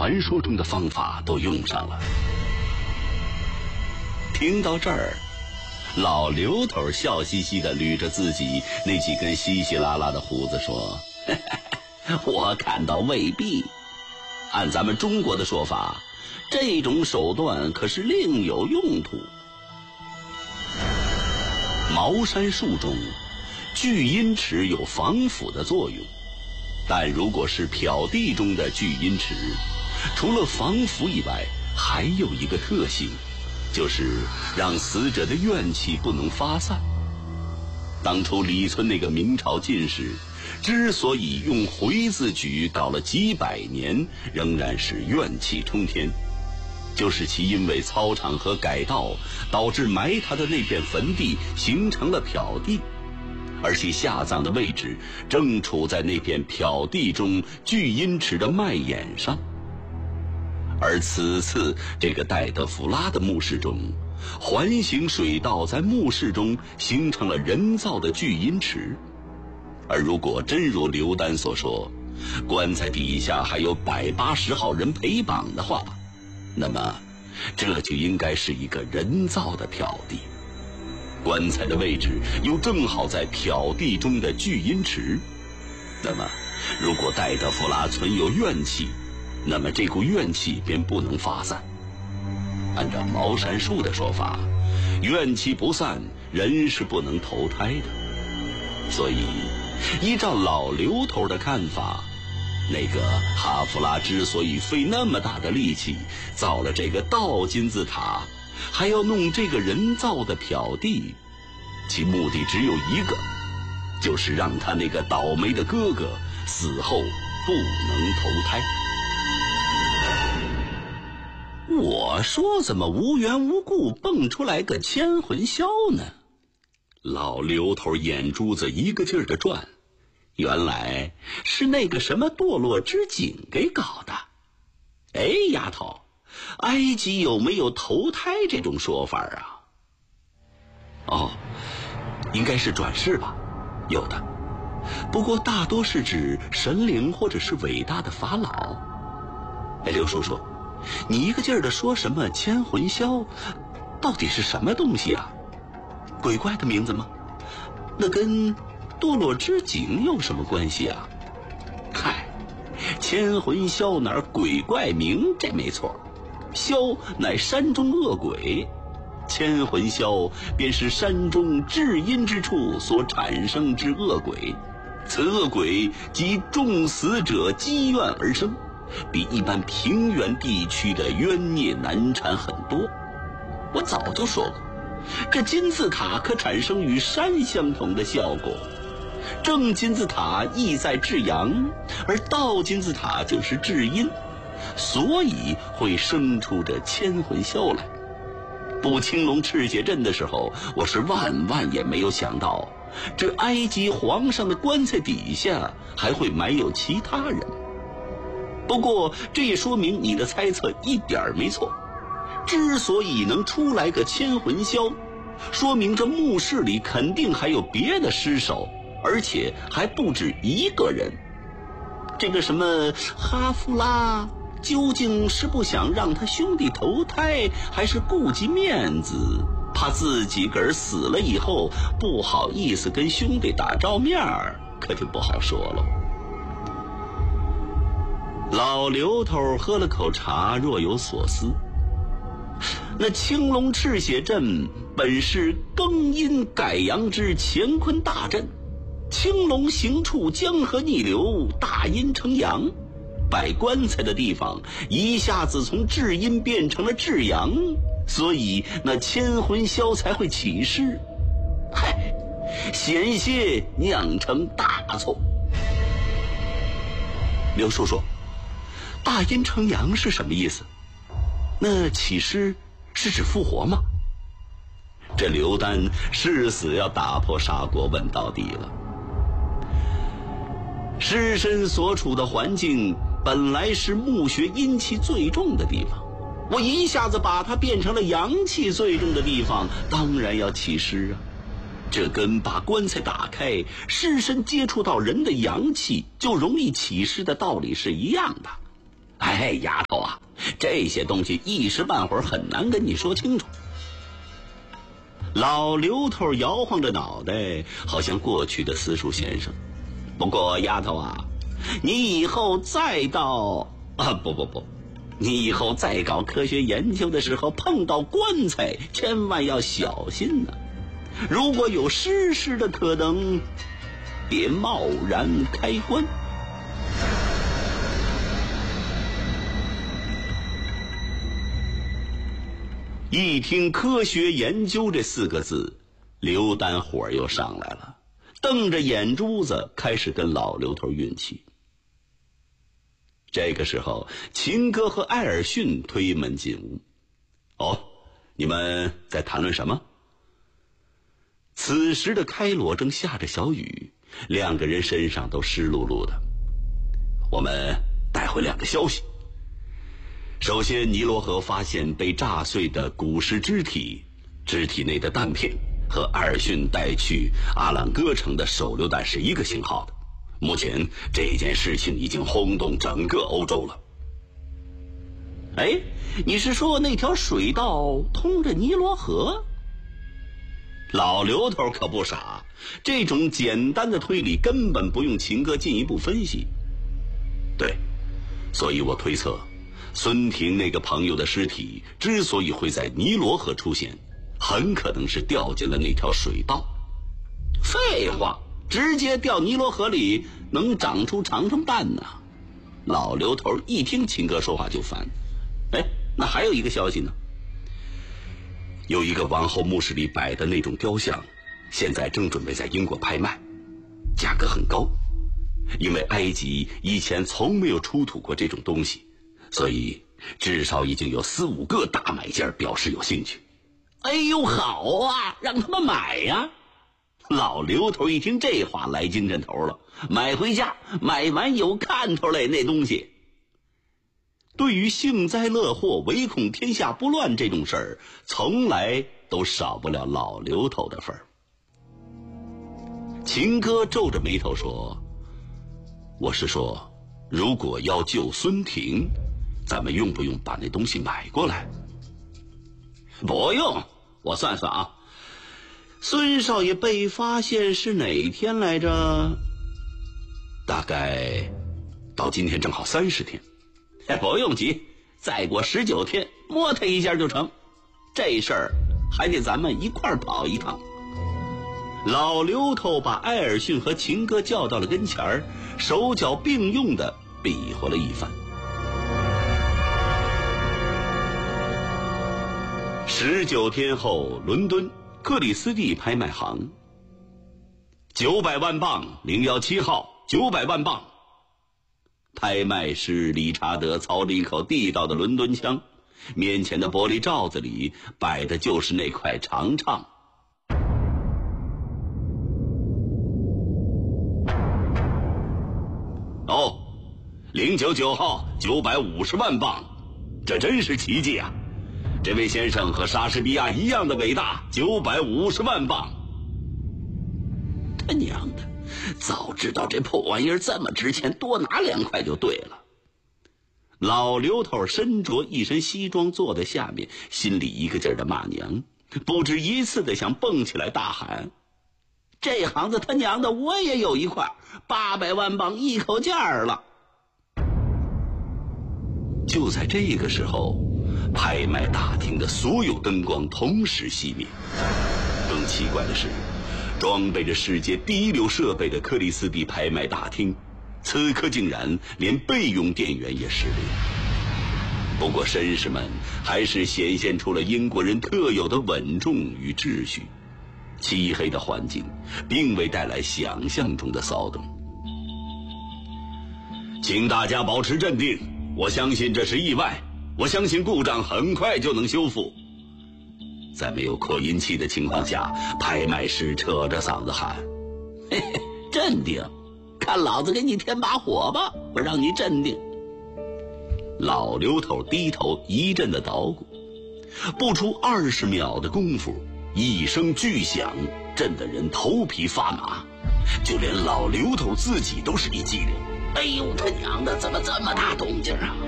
传说中的方法都用上了。听到这儿，老刘头笑嘻嘻地捋着自己那几根稀稀拉拉的胡子说：“我看到未必。按咱们中国的说法，这种手段可是另有用途。茅山术中，聚阴池有防腐的作用，但如果是漂地中的聚阴池，除了防腐以外，还有一个特性，就是让死者的怨气不能发散。当初李村那个明朝进士之所以用回字举搞了几百年，仍然是怨气冲天，就是其因为操场和改道导致埋他的那片坟地形成了漂地，而其下葬的位置正处在那片漂地中聚阴池的脉眼上。而此次这个戴德弗拉的墓室中，环形水道在墓室中形成了人造的聚阴池。而如果真如刘丹所说，棺材底下还有180号人陪绑的话，那么这就应该是一个人造的漂地，棺材的位置又正好在漂地中的聚阴池。那么如果戴德弗拉存有怨气，那么这股怨气便不能发散。按照茅山术的说法，怨气不散，人是不能投胎的。所以依照老刘头的看法，那个哈弗拉之所以费那么大的力气造了这个倒金字塔，还要弄这个人造的漂地，其目的只有一个，就是让他那个倒霉的哥哥死后不能投胎。我说怎么无缘无故蹦出来个千魂霄呢？老刘头眼珠子一个劲儿地转，原来是那个什么堕落之井给搞的。哎，丫头，埃及有没有投胎这种说法啊？哦，应该是转世吧，有的，不过大多是指神灵或者是伟大的法老。哎，刘叔叔，你一个劲儿的说什么千魂霄，到底是什么东西啊？鬼怪的名字吗？那跟堕落之井有什么关系啊？嗨，千魂霄哪儿鬼怪名，这没错，霄乃山中恶鬼，千魂霄便是山中至阴之处所产生之恶鬼，此恶鬼即众死者积怨而生，比一般平原地区的冤孽难缠很多。我早就说过，这金字塔可产生与山相同的效果，正金字塔意在至阳，而倒金字塔就是至阴，所以会生出这千魂霄来。布青龙赤血阵的时候，我是万万也没有想到，这埃及皇上的棺材底下还会埋有其他人。不过这也说明你的猜测一点没错，之所以能出来个千魂霄，说明这墓室里肯定还有别的尸首，而且还不止一个人。这个什么哈夫拉究竟是不想让他兄弟投胎，还是顾及面子，怕自己个儿死了以后不好意思跟兄弟打照面，可就不好说了。老刘头喝了口茶，若有所思。那青龙赤血阵本是庚阴改阳之乾坤大阵，青龙行处江河逆流，大阴成阳，摆棺材的地方一下子从至阴变成了至阳，所以那千魂霄才会起尸。嗨，险些酿成大错。刘叔叔，大阴成阳是什么意思？那起尸是指复活吗？这刘丹誓死要打破砂锅问到底了。尸身所处的环境本来是墓穴阴气最重的地方，我一下子把它变成了阳气最重的地方，当然要起尸啊。这跟把棺材打开，尸身接触到人的阳气就容易起尸的道理是一样的。 哎，丫头啊，这些东西一时半会儿很难跟你说清楚。老刘头摇晃着脑袋，好像过去的私塾先生。不过丫头啊，你以后再到你以后再搞科学研究的时候，碰到棺材千万要小心呢。如果有失事的可能，别贸然开棺。一听科学研究这4个字，刘丹火又上来了，瞪着眼珠子开始跟老刘头运气。这个时候，秦哥和艾尔逊推门进屋。哦，你们在谈论什么？此时的开罗正下着小雨，2个人身上都湿漉漉的。我们带回2个消息。首先，尼罗河发现被炸碎的古尸肢体，肢体内的弹片和艾尔逊带去阿朗戈城的手榴弹是一个型号的。目前这件事情已经轰动整个欧洲了。哎，你是说那条水道通着尼罗河？老刘头可不傻，这种简单的推理根本不用秦哥进一步分析。对，所以我推测孙婷那个朋友的尸体之所以会在尼罗河出现，很可能是掉进了那条水道。废话，直接掉尼罗河里能长出长生蛋呢。老刘头一听秦哥说话就烦。哎，那还有一个消息呢，有一个王后墓室里摆的那种雕像，现在正准备在英国拍卖，价格很高，因为埃及以前从没有出土过这种东西，所以至少已经有4、5个大买家表示有兴趣。哎呦，好啊，让他们买呀！老刘头一听这话来精神头了，买回家，买完有看头嘞，那东西。对于幸灾乐祸、唯恐天下不乱这种事儿，从来都少不了老刘头的份儿。秦哥皱着眉头说：“我是说，如果要救孙婷，咱们用不用把那东西买过来？”不用，我算算啊，孙少爷被发现是哪天来着？大概到今天正好30天。不用急，再过19天摸他一下就成。这事儿还得咱们一块儿跑一趟。老刘头把艾尔逊和秦哥叫到了跟前儿，手脚并用的比划了一番。19天后，伦敦克里斯蒂拍卖行，900万镑017号，900万镑。拍卖师理查德操着一口地道的伦敦腔，面前的玻璃罩子里摆的就是那块长唱。哦，099号950万镑，这真是奇迹啊！这位先生和莎士比亚一样的伟大，950万镑。他娘的，早知道这破玩意儿这么值钱，多拿2块就对了。老刘头身着一身西装坐在下面，心里一个劲儿的骂娘，不止一次的想蹦起来大喊：这行子他娘的我也有一块，800万镑一口价了。就在这个时候，拍卖大厅的所有灯光同时熄灭。更奇怪的是，装备着世界第一流设备的克里斯蒂拍卖大厅，此刻竟然连备用电源也失灵。不过绅士们还是显现出了英国人特有的稳重与秩序，漆黑的环境并未带来想象中的骚动。请大家保持镇定，我相信这是意外，我相信故障很快就能修复。在没有扩音器的情况下，拍卖师扯着嗓子喊：嘿嘿，镇定，看老子给你添把火吧，我让你镇定。老刘头低头一阵的捣鼓，不出20秒的功夫，一声巨响震得人头皮发麻，就连老刘头自己都是一激灵。哎呦他娘的，怎么这么大动静啊！